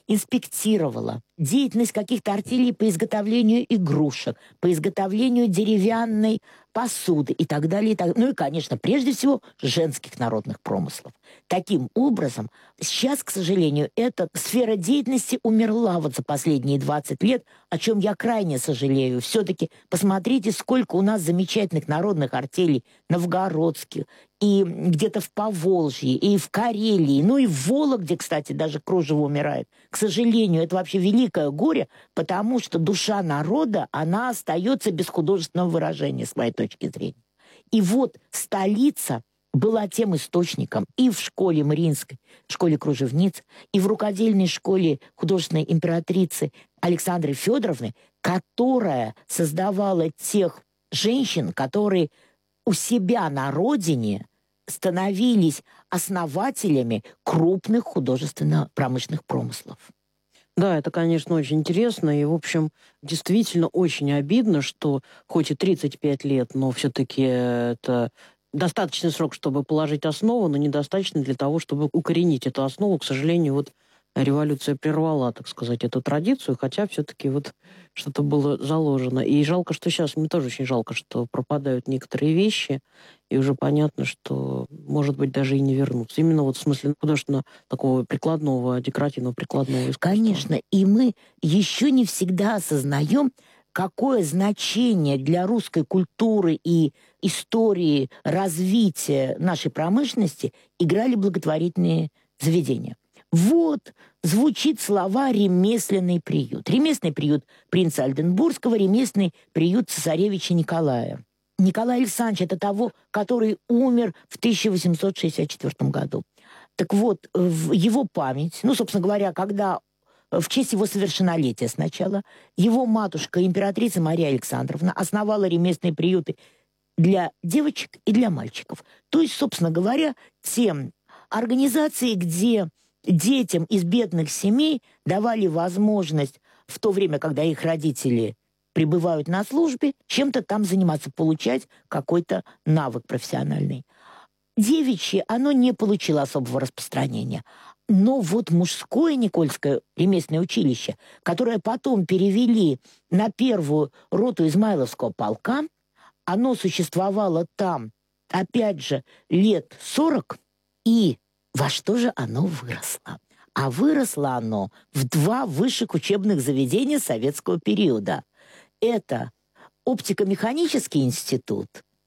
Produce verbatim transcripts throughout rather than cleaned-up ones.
инспектировала деятельность каких-то артелей по изготовлению игрушек, по изготовлению деревянной посуды и так далее. И так... Ну и, конечно, прежде всего, женских народных промыслов. Таким образом, сейчас, к сожалению, эта сфера деятельности умерла вот за последние двадцать лет, о чем я крайне сожалею. Все-таки посмотрите, сколько у нас замечательных народных артелей новгородских, и где-то в Поволжье, и в Карелии, ну и в Вологде, кстати, даже кружево умирает. К сожалению, это вообще великое горе, потому что душа народа, она остается без художественного выражения, с моей точки зрения. И вот столица была тем источником и в школе Мариинской, школе кружевниц, и в рукодельной школе художественной императрицы Александры Федоровны, которая создавала тех женщин, которые у себя на родине становились основателями крупных художественно-промышленных промыслов. Да, это, конечно, очень интересно. И, в общем, действительно очень обидно, что хоть и тридцать пять лет, но все-таки это достаточный срок, чтобы положить основу, но недостаточно для того, чтобы укоренить эту основу. К сожалению, вот революция прервала, так сказать, эту традицию, хотя все-таки вот что-то было заложено. И жалко, что сейчас, мне тоже очень жалко, что пропадают некоторые вещи, и уже понятно, что, может быть, даже и не вернутся. Именно вот в смысле художественного такого прикладного, декоративного прикладного искусства. Конечно, и мы еще не всегда осознаем, какое значение для русской культуры и истории развития нашей промышленности играли благотворительные заведения. Вот звучит слова «ремесленный приют». Ремесленный приют принца Ольденбургского, ремесленный приют цесаревича Николая. Николай Александрович – это того, который умер в тысяча восемьсот шестьдесят четвёртом году. Так вот, в его память, ну, собственно говоря, когда в честь его совершеннолетия сначала, его матушка, императрица Мария Александровна, основала ремесленные приюты для девочек и для мальчиков. То есть, собственно говоря, те организации, где детям из бедных семей давали возможность в то время, когда их родители пребывают на службе, чем-то там заниматься, получать какой-то навык профессиональный. Девичье, оно не получило особого распространения. Но вот мужское Никольское ремесленное училище, которое потом перевели на первую роту Измайловского полка, оно существовало там, опять же, лет сорок, и во что же оно выросло? А выросло оно в два высших учебных заведения советского периода. Это оптико-механический институт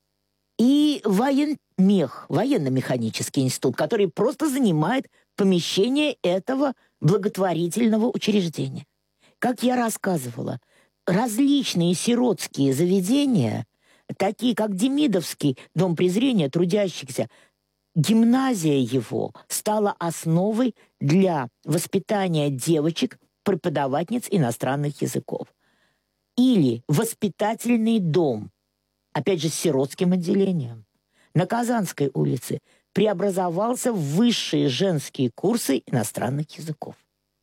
и военмех, военно-механический институт, который просто занимает помещение этого благотворительного учреждения. Как я рассказывала, различные сиротские заведения, такие как Демидовский дом презрения трудящихся, гимназия его стала основой для воспитания девочек, преподавательниц иностранных языков. Или воспитательный дом, опять же, с сиротским отделением. На Казанской улице преобразовался в высшие женские курсы иностранных языков.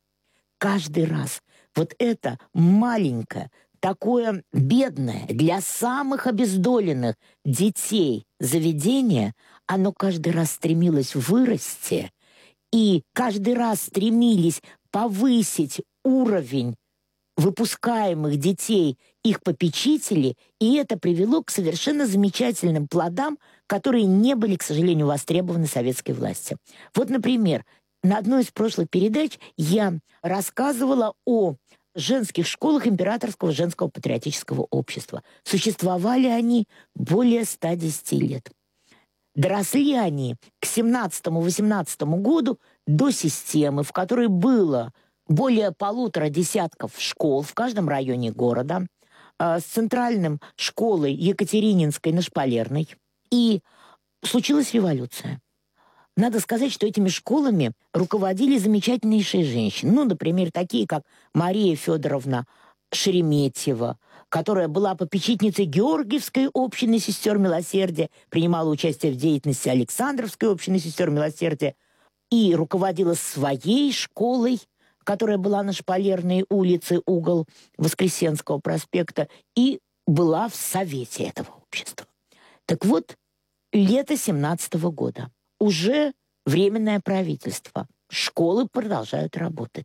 Каждый раз вот это маленькое, такое бедное для самых обездоленных детей заведение, оно каждый раз стремилось вырасти, и каждый раз стремились повысить уровень выпускаемых детей, их попечителей, и это привело к совершенно замечательным плодам, которые не были, к сожалению, востребованы советской властью. Вот, например, на одной из прошлых передач я рассказывала о женских школах Императорского женского патриотического общества. Существовали они более ста десяти лет. Доросли они к семнадцатому-восемнадцатому году до системы, в которой было более полутора десятков школ в каждом районе города, э, с центральным школой Екатерининской на Шпалерной. И случилась революция. Надо сказать, что этими школами руководили замечательнейшие женщины. Ну, например, такие, как Мария Федоровна Шереметьева, которая была попечительницей Георгиевской общины сестер милосердия, принимала участие в деятельности Александровской общины сестер милосердия и руководила своей школой, которая была на Шпалерной улице, угол Воскресенского проспекта, и была в совете этого общества. Так вот, лето семнадцатого года. Уже временное правительство. Школы продолжают работать.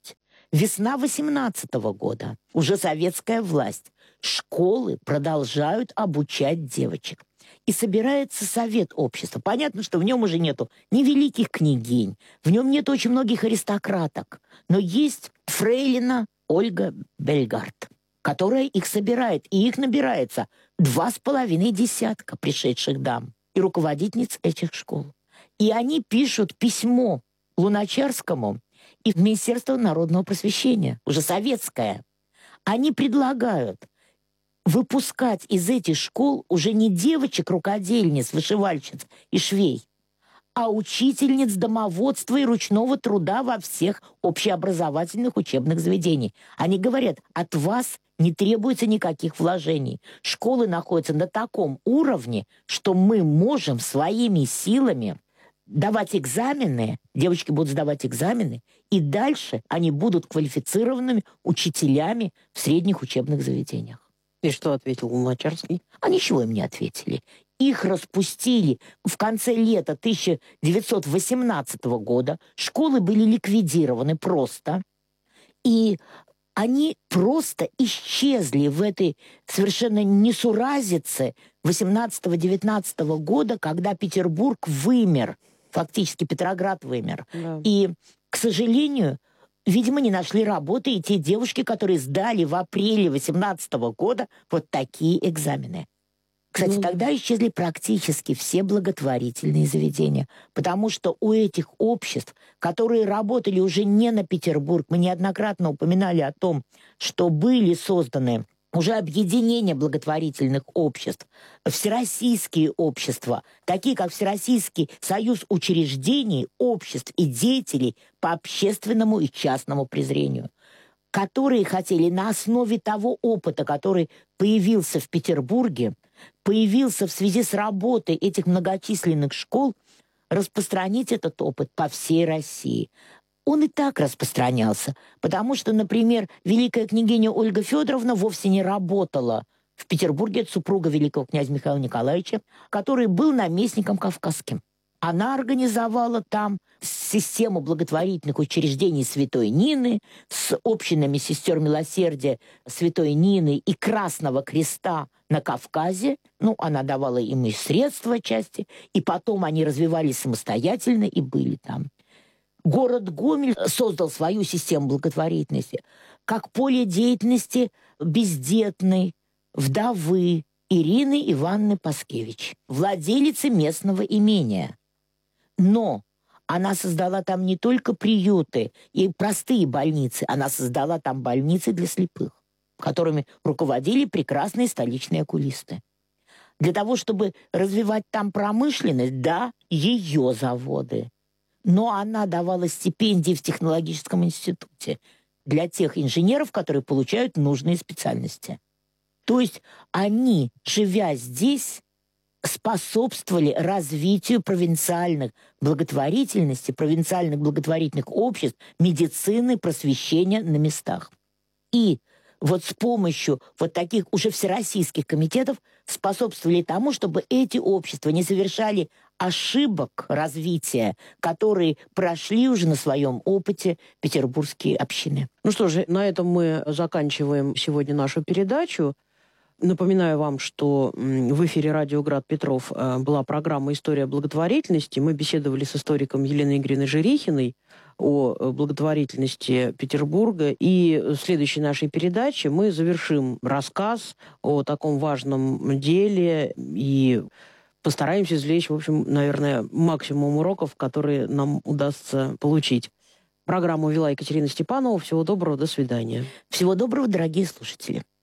Весна восемнадцатого года. Уже советская власть. Школы продолжают обучать девочек. И собирается совет общества. Понятно, что в нем уже нету ни великих княгинь, в нем нет очень многих аристократок, но есть фрейлина Ольга Бельгард, которая их собирает, и их набирается два с половиной десятка пришедших дам и руководительниц этих школ. И они пишут письмо Луначарскому и в Министерство народного просвещения, уже советское. Они предлагают выпускать из этих школ уже не девочек-рукодельниц, вышивальщиц и швей, а учительниц домоводства и ручного труда во всех общеобразовательных учебных заведениях. Они говорят, от вас не требуется никаких вложений. Школы находятся на таком уровне, что мы можем своими силами давать экзамены, девочки будут сдавать экзамены, и дальше они будут квалифицированными учителями в средних учебных заведениях. И что ответил Луначарский? А ничего им не ответили. Их распустили в конце лета тысяча девятьсот восемнадцатого года. Школы были ликвидированы просто. И они просто исчезли в этой совершенно несуразице восемнадцатого-девятнадцатого года, когда Петербург вымер. Фактически Петроград вымер. Да. И, к сожалению, видимо, не нашли работы и те девушки, которые сдали в апреле восемнадцатого года вот такие экзамены. Кстати, Ну, тогда исчезли практически все благотворительные заведения, потому что у этих обществ, которые работали уже не на Петербург, мы неоднократно упоминали о том, что были созданы уже объединения благотворительных обществ, всероссийские общества, такие как Всероссийский союз учреждений, обществ и деятелей по общественному и частному презрению, которые хотели на основе того опыта, который появился в Петербурге, появился в связи с работой этих многочисленных школ, распространить этот опыт по всей России. Он и так распространялся, потому что, например, великая княгиня Ольга Федоровна вовсе не работала в Петербурге, это супруга великого князя Михаила Николаевича, который был наместником кавказским. Она организовала там систему благотворительных учреждений Святой Нины с общинами сестер милосердия Святой Нины и Красного Креста на Кавказе. Ну, она давала им и средства части, и потом они развивались самостоятельно и были там. Город Гомель создал свою систему благотворительности как поле деятельности бездетной вдовы Ирины Ивановны Паскевич, владелицы местного имения. Но она создала там не только приюты и простые больницы, она создала там больницы для слепых, которыми руководили прекрасные столичные окулисты. Для того, чтобы развивать там промышленность, да, ее заводы. Но она давала стипендии в технологическом институте для тех инженеров, которые получают нужные специальности. То есть они, живя здесь, способствовали развитию провинциальных благотворительности, провинциальных благотворительных обществ, медицины, просвещения на местах. И вот с помощью вот таких уже всероссийских комитетов способствовали тому, чтобы эти общества не совершали ошибок развития, которые прошли уже на своем опыте петербургские общины. Ну что же, на этом мы заканчиваем сегодня нашу передачу. Напоминаю вам, что в эфире радио «Град Петров» была программа «История благотворительности». Мы беседовали с историком Еленой Игоревной Жерихиной о благотворительности Петербурга. И в следующей нашей передаче мы завершим рассказ о таком важном деле и постараемся извлечь, в общем, наверное, максимум уроков, которые нам удастся получить. Программу вела Екатерина Степанова. Всего доброго, до свидания. Всего доброго, дорогие слушатели.